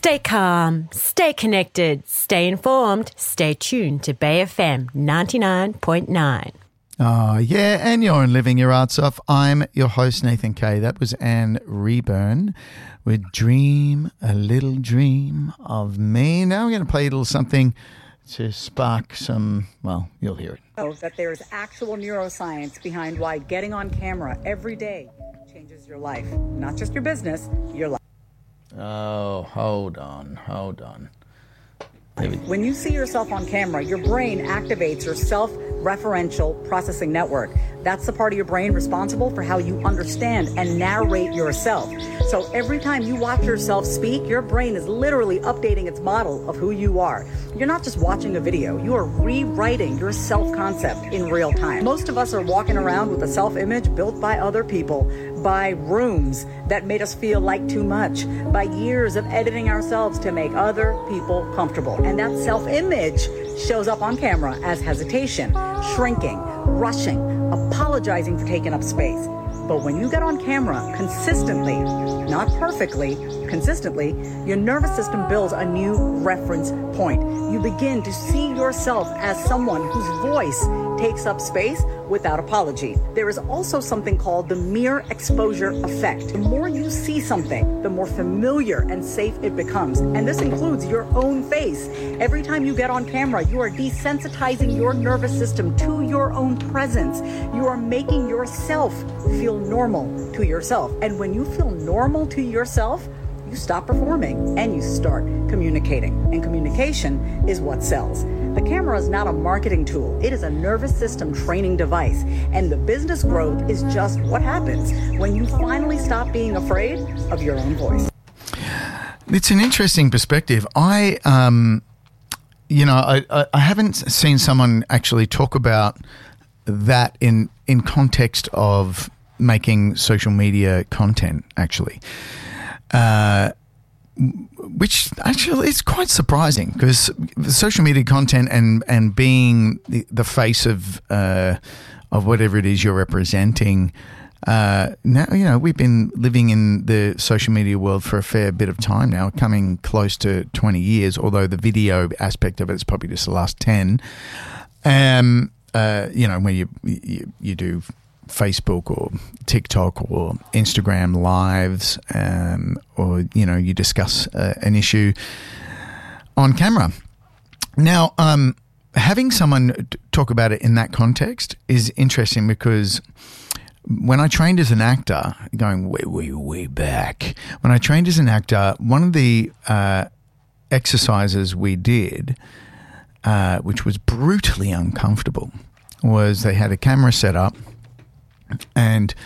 Stay calm, stay connected, stay informed, stay tuned to Bay FM 99.9. Oh, yeah, and you're in Living Your Arts Off. I'm your host, Nathan Kay. That was Anne Reburn with Dream, a Little Dream of Me. Now we're going to play a little something to spark some, well, you'll hear it. That there is actual neuroscience behind why getting on camera every day changes your life. Not just your business, your life. Oh, hold on. When you see yourself on camera, your brain activates your self-referential processing network. That's the part of your brain responsible for how you understand and narrate yourself. So every time you watch yourself speak, your brain is literally updating its model of who you are. You're not just watching a video, you are rewriting your self-concept in real time. Most of us are walking around with a self-image built by other people, by rooms that made us feel like too much, by years of editing ourselves to make other people comfortable. And that self-image shows up on camera as hesitation, shrinking, rushing, apologizing for taking up space. But when you get on camera consistently, not perfectly, consistently, your nervous system builds a new reference point. You begin to see yourself as someone whose voice takes up space without apology. There is also something called the mere exposure effect. The more you see something, the more familiar and safe it becomes. And this includes your own face. Every time you get on camera, you are desensitizing your nervous system to your own presence. You are making yourself feel normal to yourself. And when you feel normal to yourself, you stop performing and you start communicating. And communication is what sells. The camera is not a marketing tool. It is a nervous system training device. And the business growth is just what happens when you finally stop being afraid of your own voice. It's an interesting perspective. I haven't seen someone actually talk about that in context of making social media content, actually. Which actually is quite surprising because social media content and being the face of whatever it is you're representing. Now, we've been living in the social media world for a fair bit of time now, coming close to 20 years, although the video aspect of it is probably just the last 10. Where you do Facebook or TikTok or Instagram lives, or you discuss an issue on camera. Now, having someone talk about it in that context is interesting because when I trained as an actor, going way back, when I trained as an actor, one of the exercises we did, which was brutally uncomfortable, was they had a camera set up. And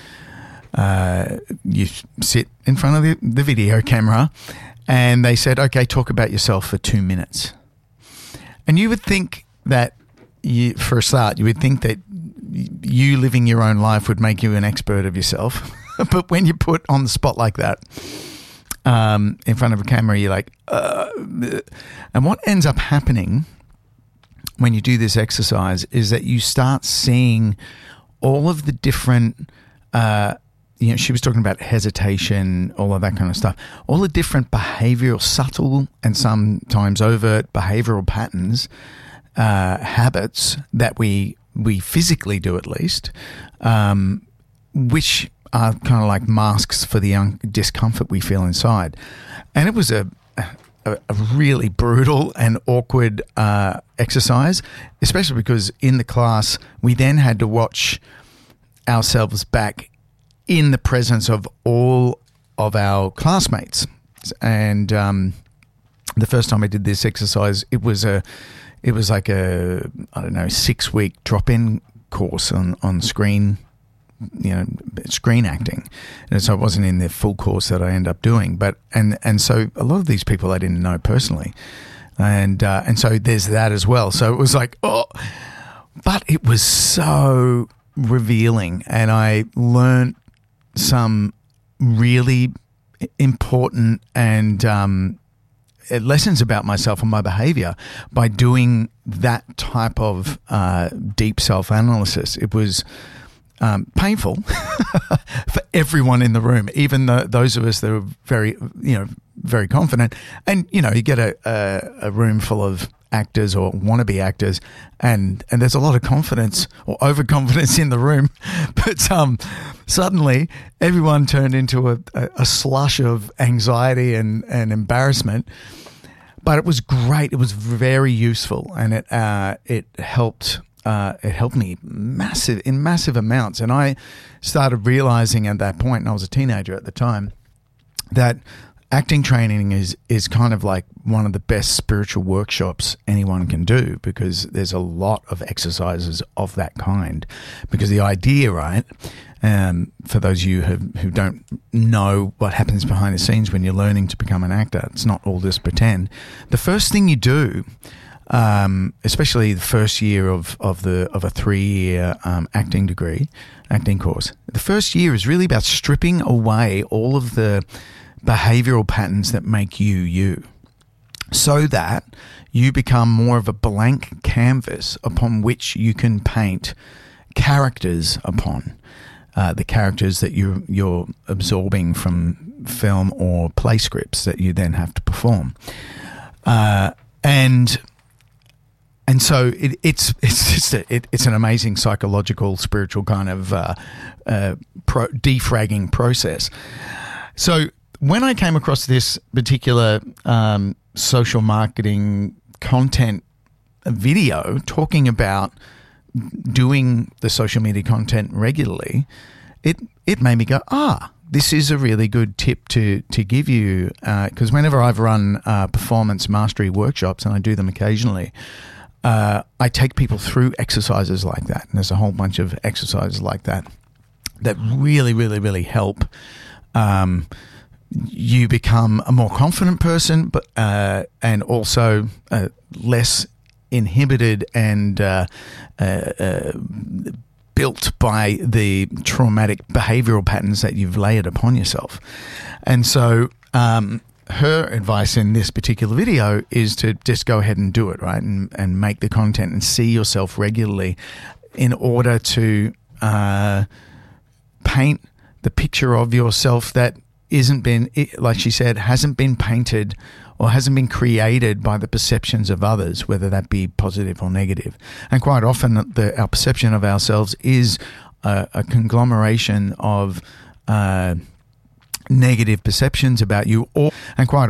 you sit in front of the video camera and they said, okay, talk about yourself for 2 minutes. And you would think that, for a start, you would think that you living your own life would make you an expert of yourself. But when you put on the spot like that in front of a camera, you're like, and what ends up happening when you do this exercise is that you start seeing all of the different, she was talking about hesitation, all of that kind of stuff, all the different behavioral, subtle and sometimes overt behavioral patterns, habits that we physically do at least, which are kind of like masks for the discomfort we feel inside. And it was a really brutal and awkward exercise, especially because in the class we then had to watch ourselves back in the presence of all of our classmates. And the first time I did this exercise, it was like a 6-week drop-in course on screen, screen acting. And so I wasn't in the full course that I ended up doing. But and so a lot of these people I didn't know personally. And so there's that as well. So it was like, but it was so revealing, and I learned some really important and lessons about myself and my behavior by doing that type of deep self-analysis. It was painful for everyone in the room, even those of us that were very, very confident. And, you get a room full of actors or wannabe actors, and there's a lot of confidence or overconfidence in the room, but suddenly everyone turned into a slush of anxiety and embarrassment. But it was great. It was very useful, and it helped. It helped me in massive amounts. And I started realizing at that point, and I was a teenager at the time, that acting training is kind of like one of the best spiritual workshops anyone can do, because there's a lot of exercises of that kind. Because the idea, right, for those of you who don't know what happens behind the scenes when you're learning to become an actor, it's not all just pretend. The first thing you do, especially the first year of a 3-year acting course, the first year is really about stripping away all of the behavioral patterns that make you, so that you become more of a blank canvas upon which you can paint characters upon, the characters that you're absorbing from film or play scripts that you then have to perform, and so it's an amazing psychological, spiritual kind of defragging process. So when I came across this particular social marketing content video talking about doing the social media content regularly, it made me go, this is a really good tip to give you, because whenever I've run performance mastery workshops, and I do them occasionally, I take people through exercises like that. And there's a whole bunch of exercises like that really, really, really help you become a more confident person, but and also less inhibited and built by the traumatic behavioral patterns that you've layered upon yourself. And so her advice in this particular video is to just go ahead and do it, right? And make the content and see yourself regularly in order to paint the picture of yourself that like she said, hasn't been painted or hasn't been created by the perceptions of others, whether that be positive or negative. And quite often our perception of ourselves is a conglomeration of negative perceptions about you, and quite